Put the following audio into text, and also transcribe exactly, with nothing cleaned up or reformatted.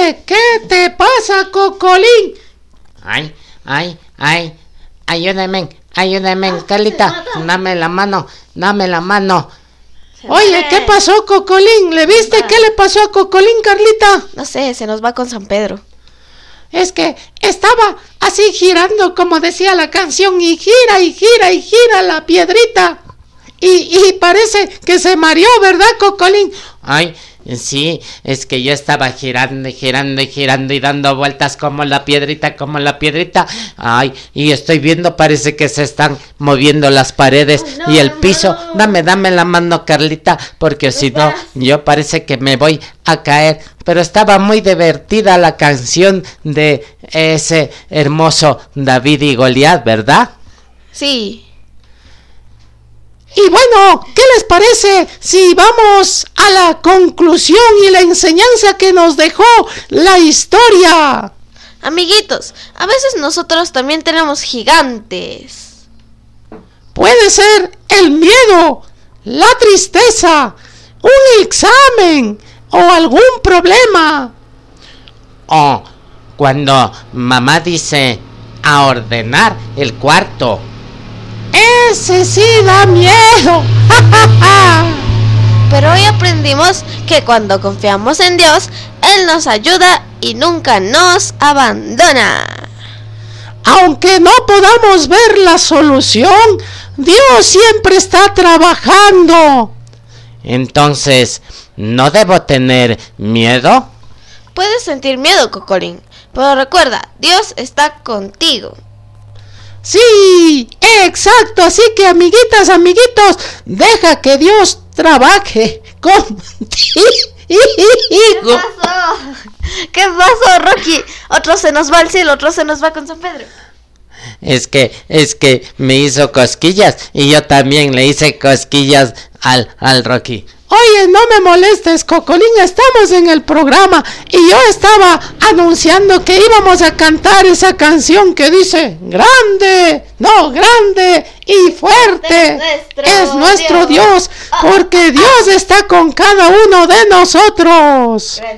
Oye, ¿qué te pasa, Cocolín? Ay, ay, ay, ayúdame, ayúdame, Carlita, dame la mano, dame la mano. Oye, ¿qué pasó, Cocolín? ¿Le viste qué le pasó a Cocolín, Carlita? No sé, se nos va con San Pedro. Es que estaba así girando, como decía la canción, y gira, y gira, y gira la piedrita. Y, y parece que se mareó, ¿verdad, Cocolín? Ay, sí, es que yo estaba girando y girando y girando y dando vueltas como la piedrita, como la piedrita. Ay, y estoy viendo, parece que se están moviendo las paredes oh, no, y el piso. No. Dame, dame la mano, Carlita, porque si no, yo parece que me voy a caer. Pero estaba muy divertida la canción de ese hermoso David y Goliat, ¿verdad? Sí. Y bueno, ¿qué les parece si vamos a la conclusión y la enseñanza que nos dejó la historia? Amiguitos, a veces nosotros también tenemos gigantes. Puede ser el miedo, la tristeza, un examen o algún problema. O cuando mamá dice a ordenar el cuarto. ¡Ese sí da miedo! Pero hoy aprendimos que cuando confiamos en Dios, Él nos ayuda y nunca nos abandona. Aunque no podamos ver la solución, Dios siempre está trabajando. Entonces, ¿no debo tener miedo? Puedes sentir miedo, Cocolín, pero recuerda, Dios está contigo. Sí, exacto, así que amiguitas, amiguitos, deja que Dios trabaje contigo. ¿Qué pasó? ¿Qué pasó, Rocky? Otro se nos va al cielo, otro se nos va con San Pedro. Es que, es que me hizo cosquillas y yo también le hice cosquillas al, al Rocky. Oye, no me molestes, Cocolín, estamos en el programa y yo estaba anunciando que íbamos a cantar esa canción que dice grande, no, grande y fuerte nuestro es nuestro Dios, Dios porque Dios está con cada uno de nosotros.